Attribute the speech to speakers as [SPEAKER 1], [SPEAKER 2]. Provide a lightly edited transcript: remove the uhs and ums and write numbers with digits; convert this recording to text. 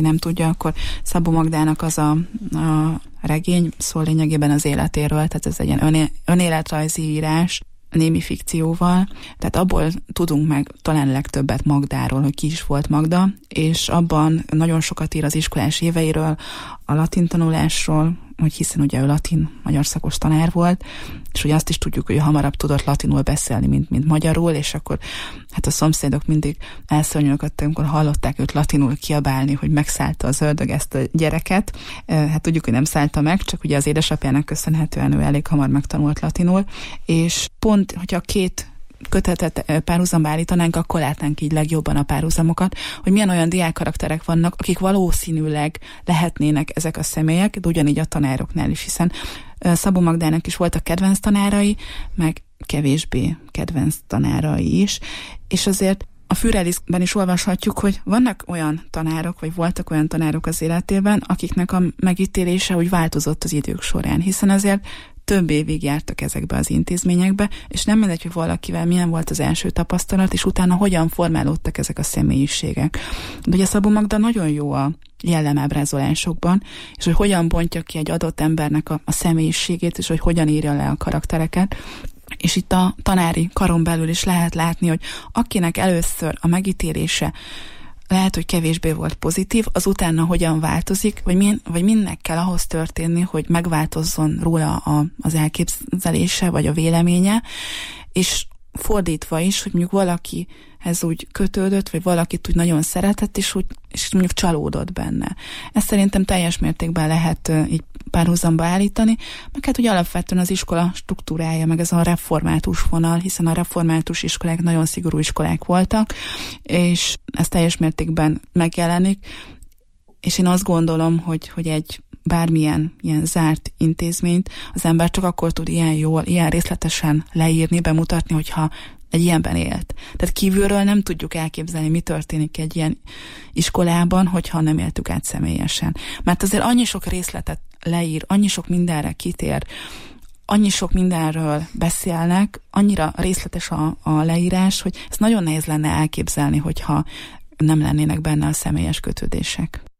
[SPEAKER 1] nem tudja, akkor Szabó Magdának az a regény szól lényegében az életéről, tehát ez egy ilyen önéletrajzi írás, némi fikcióval, tehát abból tudunk meg talán legtöbbet Magdáról, hogy ki is volt Magda, és abban nagyon sokat ír az iskolás éveiről, a latin tanulásról, hogy hiszen ugye ő latin-magyar szakos tanár volt, és ugye azt is tudjuk, hogy hamarabb tudott latinul beszélni, mint magyarul, és akkor hát a szomszédok mindig elszörnyűködtek, amikor hallották őt latinul kiabálni, hogy megszállta az ördög ezt a gyereket. Hát tudjuk, hogy nem szállta meg, csak ugye az édesapjának köszönhetően ő elég hamar megtanult latinul, és pont, hogyha két kötetet párhuzamba állítanánk, akkor látnánk így legjobban a párhuzamokat, hogy milyen olyan diákkarakterek vannak, akik valószínűleg lehetnének ezek a személyek, de ugyanígy a tanároknál is, hiszen Szabó Magdának is voltak kedvenc tanárai, meg kevésbé kedvenc tanárai is, és azért a Führerisben is olvashatjuk, hogy vannak olyan tanárok, vagy voltak olyan tanárok az életében, akiknek a megítélése úgy változott az idők során, hiszen azért több évig jártak ezekbe az intézményekbe, és nem mindegy, hogy valakivel milyen volt az első tapasztalat, és utána hogyan formálódtak ezek a személyiségek. De ugye Szabó Magda nagyon jó a jellemábrázolásokban, és hogy hogyan bontja ki egy adott embernek a személyiségét, és hogy hogyan írja le a karaktereket. És itt a tanári karon belül is lehet látni, hogy akinek először a megítélése lehet, hogy kevésbé volt pozitív, az utána hogyan változik, vagy mindnek kell ahhoz történni, hogy megváltozzon róla az elképzelése, vagy a véleménye, és fordítva is, hogy mondjuk valakihez úgy kötődött, vagy valakit úgy nagyon szeretett, és mondjuk csalódott benne. Ezt szerintem teljes mértékben lehet így párhuzamba állítani, meg hát ugye alapvetően az iskola struktúrája, meg ez a református vonal, hiszen a református iskolák nagyon szigorú iskolák voltak, és ez teljes mértékben megjelenik, és én azt gondolom, hogy egy bármilyen ilyen zárt intézményt az ember csak akkor tud ilyen jól, ilyen részletesen leírni, bemutatni, hogyha egy ilyenben élt. Tehát kívülről nem tudjuk elképzelni, mi történik egy ilyen iskolában, hogyha nem éltük át személyesen. Mert azért annyi sok részletet leír, annyi sok mindenre kitér, annyi sok mindenről beszélnek, annyira részletes a leírás, hogy ez nagyon nehéz lenne elképzelni, hogyha nem lennének benne a személyes kötődések.